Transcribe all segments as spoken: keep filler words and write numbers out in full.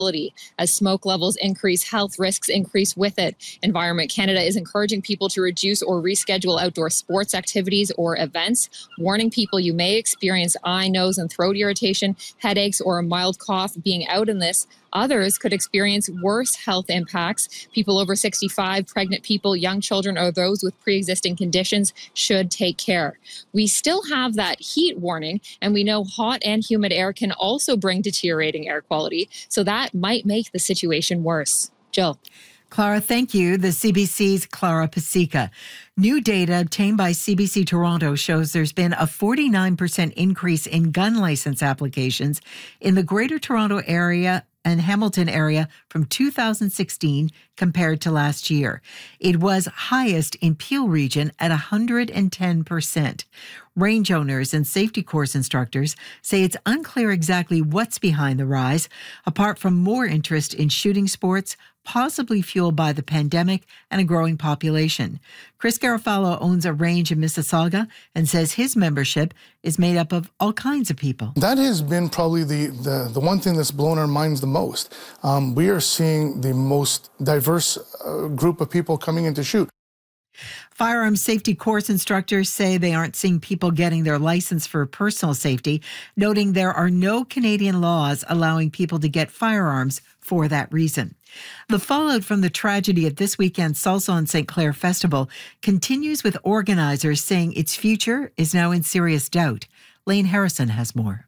As smoke levels increase, health risks increase with it. Environment Canada is encouraging people to reduce or reschedule outdoor sports activities or events, warning people you may experience eye, nose, and throat irritation, headaches, or a mild cough being out in this. Others could experience worse health impacts. People over sixty-five, pregnant people, young children, or those with pre-existing conditions should take care. We still have that heat warning, and we know hot and humid air can also bring deteriorating air quality, so that might make the situation worse. Jill. Clara, thank you. The C B C's Clara Pasica. New data obtained by C B C Toronto shows there's been a forty-nine percent increase in gun license applications in the Greater Toronto Area and Hamilton area from two thousand sixteen compared to last year. It was highest in Peel region at one hundred ten percent. Range owners and safety course instructors say it's unclear exactly what's behind the rise, apart from more interest in shooting sports, possibly fueled by the pandemic and a growing population. Chris Garofalo owns a range in Mississauga and says his membership is made up of all kinds of people. That has been probably the, the, the one thing that's blown our minds the most. Um, we are seeing the most diverse uh, group of people coming in to shoot. Firearms safety course instructors say they aren't seeing people getting their license for personal safety, noting there are no Canadian laws allowing people to get firearms for that reason. The fallout from the tragedy at this weekend's Salsa on Saint Clair Festival continues, with organizers saying its future is now in serious doubt. Lane Harrison has more.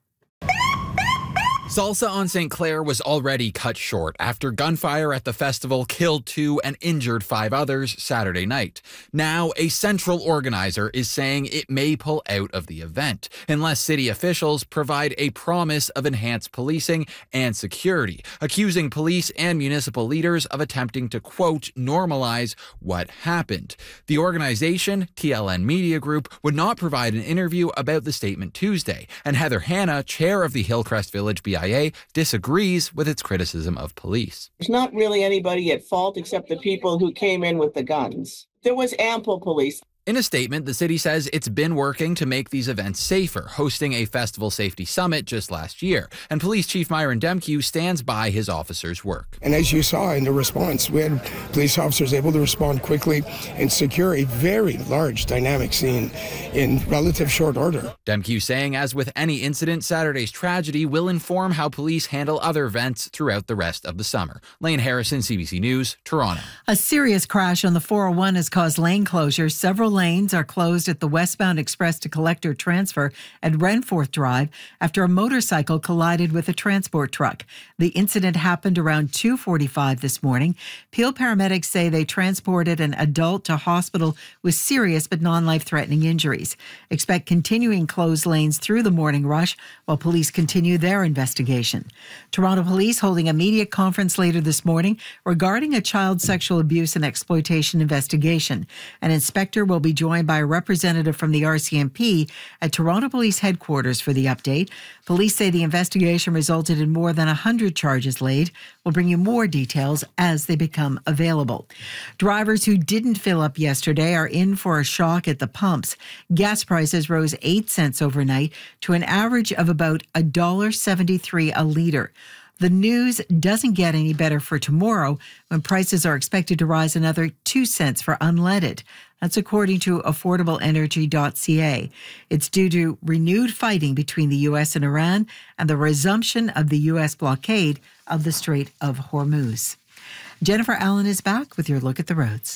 Salsa on Saint Clair was already cut short after gunfire at the festival killed two and injured five others Saturday night. Now, a central organizer is saying it may pull out of the event unless city officials provide a promise of enhanced policing and security, accusing police and municipal leaders of attempting to, quote, normalize what happened. The organization, T L N Media Group, would not provide an interview about the statement Tuesday, and Heather Hanna, chair of the Hillcrest Village B I A, disagrees with its criticism of police. There's not really anybody at fault except the people who came in with the guns. There was ample police. In a statement, the city says it's been working to make these events safer, hosting a festival safety summit just last year. And Police Chief Myron Demkew stands by his officers' work. And as you saw in the response, we had police officers able to respond quickly and secure a very large dynamic scene in relative short order. Demkew saying, as with any incident, Saturday's tragedy will inform how police handle other events throughout the rest of the summer. Lane Harrison, C B C News, Toronto. A serious crash on the four oh one has caused lane closures. Several lanes are closed at the westbound express to collector transfer at Renforth Drive after a motorcycle collided with a transport truck. The incident happened around two forty-five this morning. Peel paramedics say they transported an adult to hospital with serious but non-life-threatening injuries. Expect continuing closed lanes through the morning rush while police continue their investigation. Toronto Police holding a media conference later this morning regarding a child sexual abuse and exploitation investigation. An inspector will be joined by a representative from the R C M P at Toronto Police Headquarters for the update. Police say the investigation resulted in more than one hundred charges laid. We'll bring you more details as they become available. Drivers who didn't fill up yesterday are in for a shock at the pumps. Gas prices rose eight cents overnight to an average of about one dollar seventy-three a litre. The news doesn't get any better for tomorrow, when prices are expected to rise another two cents for unleaded. That's according to affordable energy dot c a. It's due to renewed fighting between the U S and Iran and the resumption of the U S blockade of the Strait of Hormuz. Jennifer Allen is back with your look at the roads.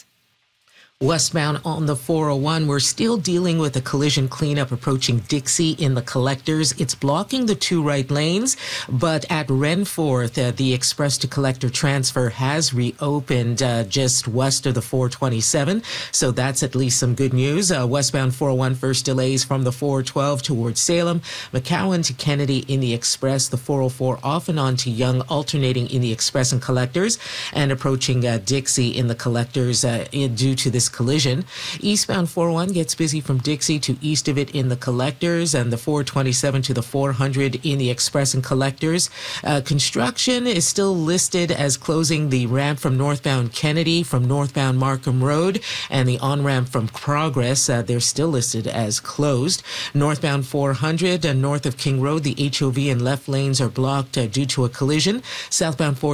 Westbound on the four oh one, we're still dealing with a collision cleanup approaching Dixie in the collectors. It's blocking the two right lanes, but at Renforth, uh, the express to collector transfer has reopened uh, just west of the four twenty-seven. So that's at least some good news. Uh, westbound four oh one, first delays from the four twelve towards Salem, McCowan to Kennedy in the express, the four oh four off and on to Yonge, alternating in the express and collectors, and approaching uh, Dixie in the collectors uh, in, due to this collision. Eastbound four oh one gets busy from Dixie to east of it in the collectors, and the four twenty-seven to the four hundred in the express and collectors. Uh, construction is still listed as closing the ramp from northbound Kennedy from northbound Markham Road, and the on-ramp from Progress, uh, they're still listed as closed. Northbound four hundred and north of King Road, the H O V and left lanes are blocked uh, due to a collision. Southbound four